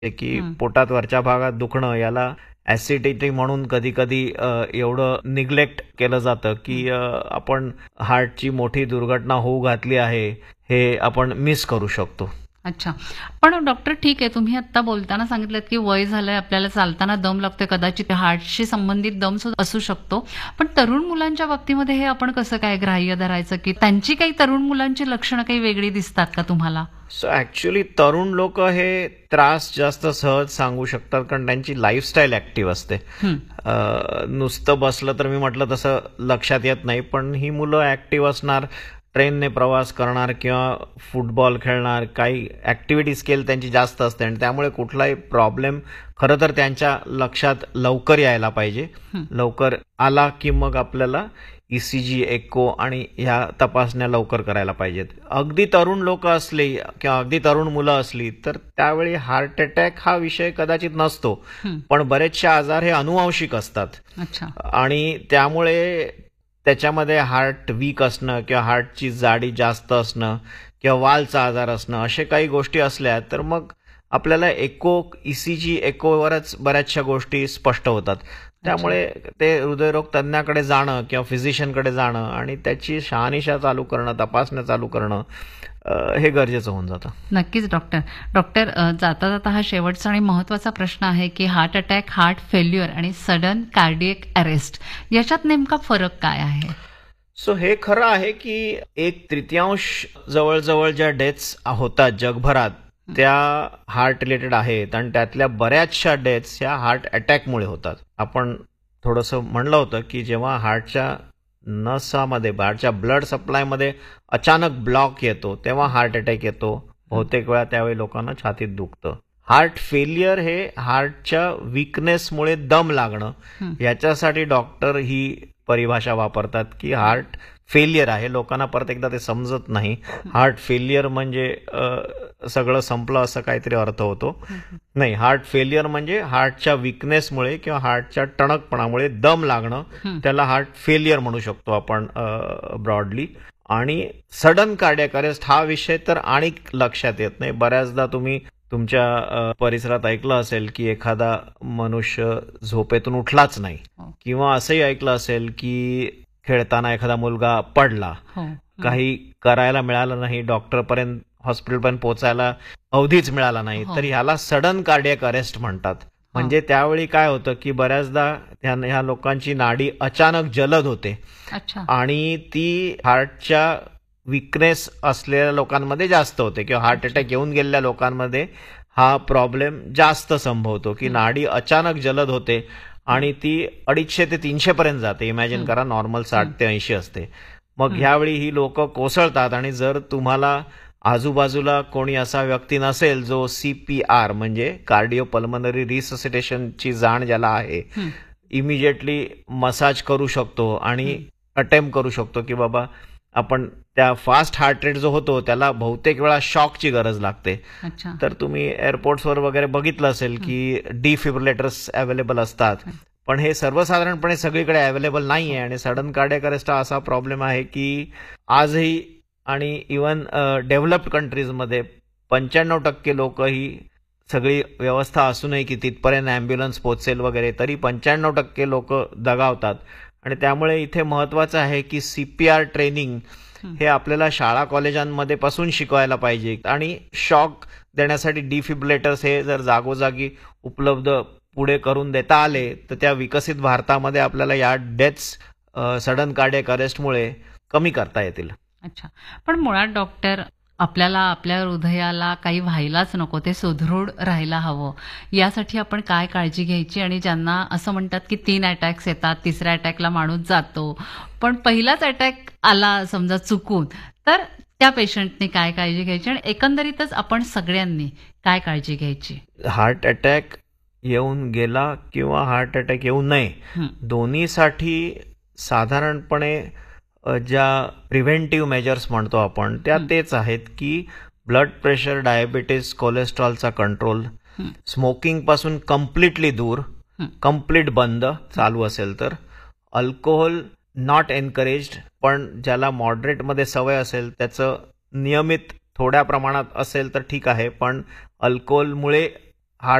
की हं. पोटात वरच्या भागात दुखणं याला ऍसिडिटी म्हणून कधी कधी एवढं निग्लेक्ट केलं जातं की आपण हार्टची मोठी दुर्घटना होऊ घातली आहे हे आपण मिस करू शकतो. अच्छा. पण डॉक्टर ठीक आहे, तुम्ही आत्ता बोलताना सांगितलंत की वय झालंय, आपल्याला चालताना दम लागतोय, कदाचित हार्टशी संबंधित दम सुद्धा असू शकतो. पण तरुण मुलांच्या बाबतीमध्ये हे आपण कसं काय ग्राह्य धरायचं, की त्यांची काही तरुण मुलांची लक्षणं काही वेगळी दिसतात का तुम्हाला? सो ऍक्च्युली तरुण लोक हे त्रास जास्त सहज सांगू शकतात कारण त्यांची लाईफस्टाईल ऍक्टिव्ह असते. हं. नुसतं बसलं तर मी म्हटलं तसं लक्षात येत नाही, पण ही मुलं ऍक्टिव्ह असणार, ट्रेनने प्रवास करणार किंवा फुटबॉल खेळणार, काही ऍक्टिव्हिटी स्केल त्यांची जास्त असते आणि त्यामुळे कुठलाही प्रॉब्लेम खरं तर त्यांच्या लक्षात लवकर यायला पाहिजे. हं. लवकर आला की मग आपल्याला ईसीजी, एको आणि ह्या तपासण्या लवकर करायला पाहिजेत. अगदी तरुण लोक असली किंवा अगदी तरुण मुलं असली तर त्यावेळी हार्ट अटॅक हा विषय कदाचित नसतो, हं. पण बरेचसे आजार हे अनुवांशिक असतात अच्छा. आणि त्यामुळे त्याच्यामध्ये हार्ट वीक असणं किंवा हार्टची जाडी जास्त असणं किंवा वालचा आजार असणं असे काही गोष्टी असल्या तर मग आपल्याला ईसीजी एकोवरच बऱ्याचशा गोष्टी स्पष्ट होतात. त्यामुळे ते हृदयरोग तज्ञाकडे जाणं किंवा फिजिशियनकडे जाणं आणि त्याची शहानिशा चालू करणं, तपासण्या चालू करणं हे गरजेचं होऊन जातं. नक्कीच डॉक्टर. डॉक्टर, जाता जाता हा शेवटचा आणि महत्वाचा प्रश्न आहे की हार्ट अटॅक, हार्ट फेल्युअर आणि सडन कार्डियक अरेस्ट याच्यात नेमका फरक काय आहे? सो हे खरं आहे की 1/3 जवळजवळ ज्या डेथ्स होतात जगभरात त्या हार्ट रिलेटेड आहेत आणि त्यातल्या बऱ्याचशा डेथ्स ह्या हार्ट अटॅकमुळे होतात. आपण थोडंसं म्हणलं होतं की जेव्हा हार्टच्या नसामध्ये, हार्टच्या ब्लड सप्लायमध्ये अचानक ब्लॉक येतो तेव्हा हार्ट अटॅक येतो. बहुतेक वेळा त्यावेळी लोकांना छातीत दुखतं. हार्ट फेलियर हे हार्टच्या विकनेसमुळे दम लागणं, हं. याच्यासाठी डॉक्टर ही परिभाषा वापरतात की हार्ट फेलियर आहे. लोकांना परत एकदा ते समजत नाही. हार्ट फेलियर म्हणजे सगळं संपलं असं काहीतरी अर्थ होतो. नाही, हार्ट फेलियर म्हणजे हार्टच्या विकनेसमुळे किंवा हार्टच्या टणकपणामुळे दम लागणं, हं. त्याला हार्ट फेलियर म्हणू शकतो आपण ब्रॉडली. आणि सडन कार्डियक अरेस्ट हा विषय तर आणि लक्षात येत नाही. बऱ्याचदा तुम्ही तुमच्या परिसरात ऐकलं असेल की एखादा मनुष्य झोपेतून उठलाच नाही, हो. किंवा असंही ऐकलं असेल की खेळताना एखादा मुलगा पडला, हो. काही करायला मिळालं नाही, डॉक्टरपर्यंत हॉस्पिटलपर्यंत पोहोचायला अवधीच मिळाला नाही, हो. तर ह्याला सडन कार्डियक अरेस्ट म्हणतात. म्हणजे त्यावेळी काय होतं की बऱ्याचदा ह्या लोकांची नाडी अचानक जलद होते अच्छा. आणि ती हार्टच्या विकनेस असलेल्या लोकांमध्ये जास्त होते किंवा हार्ट अटॅक येऊन गेलेल्या लोकांमध्ये हा प्रॉब्लेम जास्त संभवतो की नाडी अचानक जलद होते आणि ती 250 ते 300 पर्यंत जाते. इमॅजिन करा, नॉर्मल 60 ते 80 असते. मग ह्यावेळी ही लोक कोसळतात आणि जर तुम्हाला आजूबाजूला कोणी असा व्यक्ती नसेल जो CPR म्हणजे कार्डिओपल्मनरी रिससिटेशनची जाण ज्याला आहे, हं. इमिजिएटली मसाज करू शकतो आणि अटेम्प्ट करू शकतो की बाबा आपण त्या फास्ट हार्ट रेट जो होतो त्याला बहुतेक वेळा शॉकची गरज लागते. अच्छा. तर तुम्ही एअरपोर्ट्सवर वगैरे बघितलं असेल की डिफिब्रिलेटर्स अवेलेबल असतात, पण हे सर्वसाधारणपणे सगळीकडे अवेलेबल नाहीये. आणि सडन कार्डियक अरेस्ट हा असा प्रॉब्लेम आहे की आजही आणि इवन डेव्हलप्ड कंट्रीजमध्ये 95% लोक ही सगळी व्यवस्था असूनही की तिथपर्यंत अँब्युलन्स पोहोचेल वगैरे, तरी 95% लोक दगावतात. आणि त्यामुळे इथे महत्वाचं आहे की CPR ट्रेनिंग हे आपल्याला शाळा कॉलेजांमध्ये पासून शिकवायला पाहिजे. आणि शॉक देण्यासाठी डिफिब्रिलेटर्स हे जर जागोजागी उपलब्ध पुढे करून देता आले तर त्या विकसित भारतामध्ये आपल्याला या डेथ्स सडन कार्डियक अरेस्टमुळे कमी करता येतील. अच्छा. पण मुळात डॉक्टर, आपल्याला आपल्या हृदयाला काही व्हायलाच नको, ते सुदृढ राहायला हवं, यासाठी आपण काय काळजी घ्यायची? आणि ज्यांना असं म्हणतात की 3 अटॅक्स येतात, 3ऱ्या अटॅकला माणूस जातो, पण पहिलाच अटॅक आला समजा चुकून, तर त्या पेशंटने काय काळजी घ्यायची आणि एकंदरीतच आपण सगळ्यांनी काय काळजी घ्यायची? हार्ट अटॅक येऊन गेला किंवा हार्ट अटॅक येऊ नये, दोन्हीसाठी साधारणपणे ज्या प्रिव्हेंटिव्ह मेजर्स म्हणतो आपण त्या तेच आहेत की blood pressure, diabetes, कोलेस्ट्रॉलचा control, smoking पासून कम्प्लिटली दूर, कम्प्लीट बंद चालू असेल तर, अल्कोहोल नॉट एनकरेज्ड, पण ज्याला मॉडरेटमध्ये सवय असेल त्याचं नियमित थोड्या प्रमाणात असेल तर ठीक आहे, पण अल्कोहोलमुळे